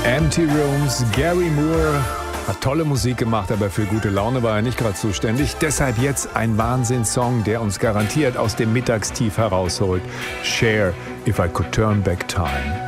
Empty Rooms, Gary Moore hat tolle Musik gemacht, aber für gute Laune war er nicht gerade zuständig. Deshalb jetzt ein Wahnsinnssong, der uns garantiert aus dem Mittagstief herausholt. Cher, If I Could Turn Back Time.